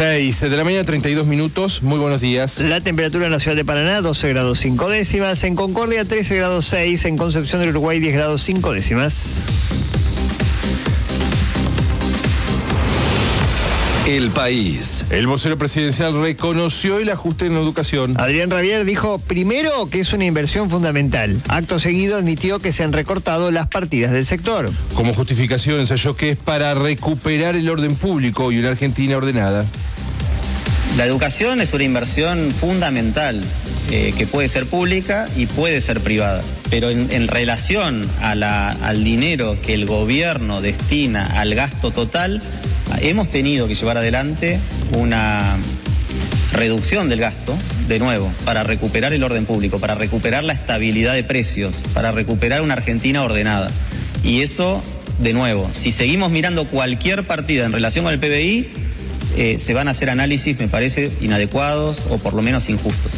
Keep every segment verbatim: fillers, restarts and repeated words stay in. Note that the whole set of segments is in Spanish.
seis de la mañana, treinta y dos minutos. Muy buenos días. La temperatura en la ciudad de Paraná, doce grados cinco décimas. En Concordia, trece grados seis. En Concepción del Uruguay, diez grados cinco décimas. El País. El vocero presidencial reconoció el ajuste en la educación. Adrián Rabier dijo, primero, que es una inversión fundamental. Acto seguido admitió que se han recortado las partidas del sector. Como justificación ensayó que es para recuperar el orden público y una Argentina ordenada. La educación es una inversión fundamental, eh, que puede ser pública y puede ser privada. Pero en, en relación a la, al dinero que el gobierno destina al gasto total, hemos tenido que llevar adelante una reducción del gasto, de nuevo, para recuperar el orden público, para recuperar la estabilidad de precios, para recuperar una Argentina ordenada. Y eso, de nuevo, si seguimos mirando cualquier partida en relación con el P B I, eh, se van a hacer análisis, me parece, inadecuados o por lo menos injustos.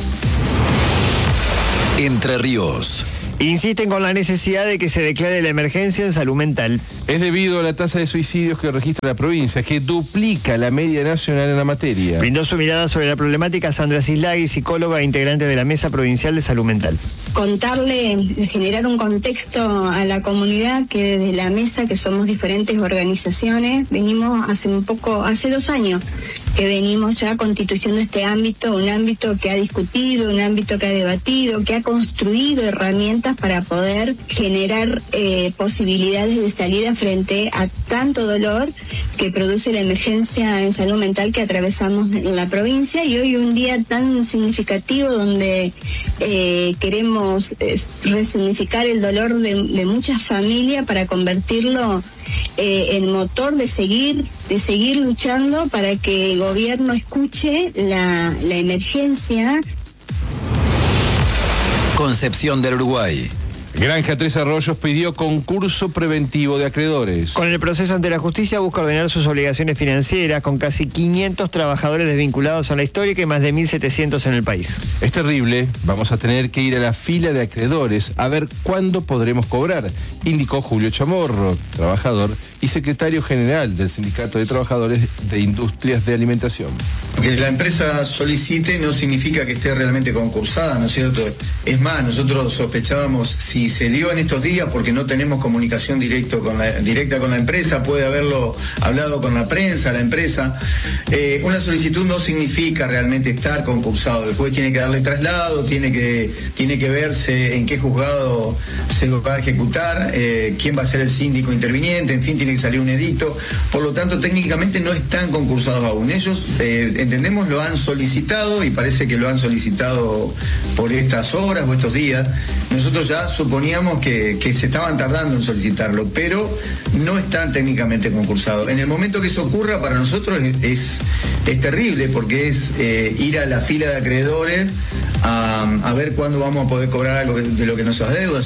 Entre Ríos. Insisten con la necesidad de que se declare la emergencia en salud mental. Es debido a la tasa de suicidios que registra la provincia, que duplica la media nacional en la materia. Brindó su mirada sobre la problemática Sandra Cislagui, psicóloga e integrante de la Mesa Provincial de Salud Mental. Contarle, generar un contexto a la comunidad que desde la mesa, que somos diferentes organizaciones, venimos hace un poco, hace dos años, que venimos ya constituyendo este ámbito, un ámbito que ha discutido, un ámbito que ha debatido, que ha construido herramientas para poder generar eh, posibilidades de salida frente a tanto dolor que produce la emergencia en salud mental que atravesamos en la provincia, y hoy un día tan significativo donde eh, queremos eh, resignificar el dolor de, de muchas familias para convertirlo eh, en motor de seguir, de seguir luchando para que el gobierno escuche la, la emergencia. Concepción del Uruguay. Granja Tres Arroyos pidió concurso preventivo de acreedores. Con el proceso ante la justicia busca ordenar sus obligaciones financieras con casi quinientos trabajadores desvinculados a la histórica y más de mil setecientos en el país. Es terrible, vamos a tener que ir a la fila de acreedores a ver cuándo podremos cobrar, indicó Julio Chamorro, trabajador y secretario general del Sindicato de Trabajadores de Industrias de Alimentación. Que la empresa solicite no significa que esté realmente concursada, ¿no es cierto? Es más, nosotros sospechábamos si se dio en estos días porque no tenemos comunicación directo con la, directa con la empresa, puede haberlo hablado con la prensa, la empresa. Eh, una solicitud no significa realmente estar concursado. El juez tiene que darle traslado, tiene que, tiene que verse en qué juzgado se va a ejecutar, eh, quién va a ser el síndico interviniente, en fin, tiene que salir un edicto. Por lo tanto, técnicamente no están concursados aún. Ellos, eh, entendemos, lo han solicitado y parece que lo han solicitado por estas horas o estos días. Nosotros ya suponíamos que, que se estaban tardando en solicitarlo, pero no están técnicamente concursados. En el momento que eso ocurra, para nosotros es, es, es terrible, porque es eh, ir a la fila de acreedores a, a ver cuándo vamos a poder cobrar algo de lo que nos adeudas.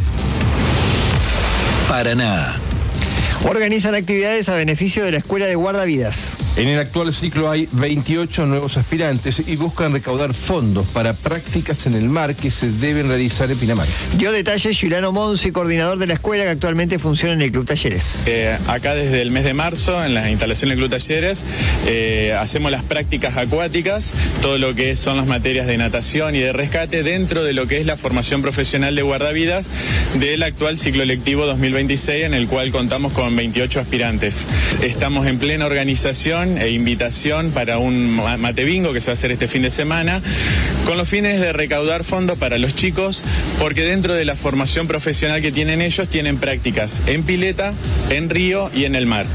Paraná. Organizan actividades a beneficio de la Escuela de Guardavidas. En el actual ciclo hay veintiocho nuevos aspirantes y buscan recaudar fondos para prácticas en el mar que se deben realizar en Pinamar. Dio detalles Giuliano Monsi, coordinador de la escuela que actualmente funciona en el Club Talleres. Eh, acá desde el mes de marzo, en las instalaciones del Club Talleres, eh, hacemos las prácticas acuáticas, todo lo que son las materias de natación y de rescate dentro de lo que es la formación profesional de guardavidas del actual ciclo lectivo dos mil veintiséis, en el cual contamos con veintiocho aspirantes. Estamos en plena organización e invitación para un mate bingo que se va a hacer este fin de semana, con los fines de recaudar fondos para los chicos, porque dentro de la formación profesional que tienen ellos, tienen prácticas en pileta, en río y en el mar.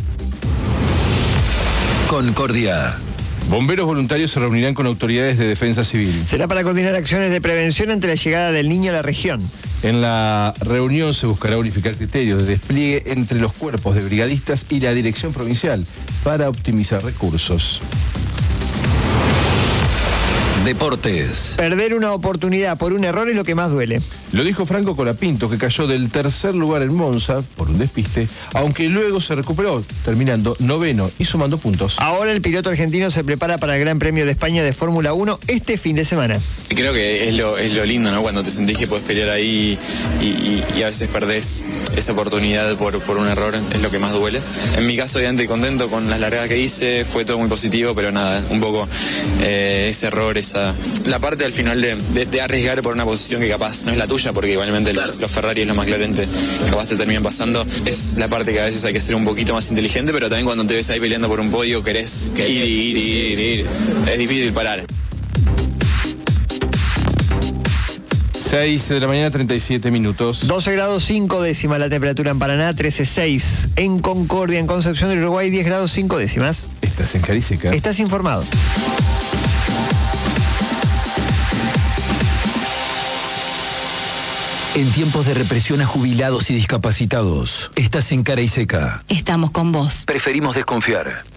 Concordia. Bomberos voluntarios se reunirán con autoridades de defensa civil. Será para coordinar acciones de prevención ante la llegada del niño a la región. En la reunión se buscará unificar criterios de despliegue entre los cuerpos de brigadistas y la dirección provincial para optimizar recursos. Deportes. Perder una oportunidad por un error es lo que más duele. Lo dijo Franco Colapinto, que cayó del tercer lugar en Monza por un despiste, aunque luego se recuperó, terminando noveno y sumando puntos. Ahora el piloto argentino se prepara para el Gran Premio de España de Fórmula uno este fin de semana. Creo que es lo, es lo lindo, ¿no? Cuando te sentís que podés pelear ahí y, y, y a veces perdés esa oportunidad por, por un error, es lo que más duele. En mi caso, obviamente contento con las largadas que hice, fue todo muy positivo, pero nada, un poco eh, ese error, esa la parte al final de, de, de arriesgar por una posición que capaz no es la tuya, porque igualmente los, los Ferrari es lo más claramente, capaz te terminan pasando. Es la parte que a veces hay que ser un poquito más inteligente, pero también cuando te ves ahí peleando por un podio querés ir, ir, ir, ir, ir. Es difícil parar. seis de la mañana, treinta y siete minutos. doce grados cinco décimas la temperatura en Paraná, trece coma seis. En Concordia, en Concepción del Uruguay, diez grados cinco décimas. Estás en Cariseca. Estás informado. En tiempos de represión a jubilados y discapacitados, estás en Cara y Seca. Estamos con vos. Preferimos desconfiar.